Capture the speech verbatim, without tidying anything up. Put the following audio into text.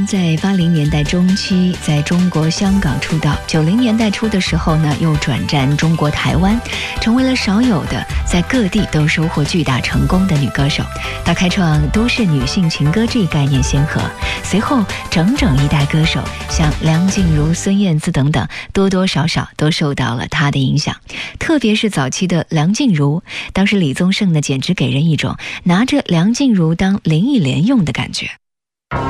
在八零年代中期在中国香港出道，九零年代初的时候呢，又转战中国台湾，成为了少有的在各地都收获巨大成功的女歌手。她开创都市女性情歌这一概念先河，随后整整一代歌手像梁静茹、孙燕姿等等，多多少少都受到了她的影响。特别是早期的梁静茹，当时李宗盛呢，简直给人一种拿着梁静茹当林忆莲用的感觉。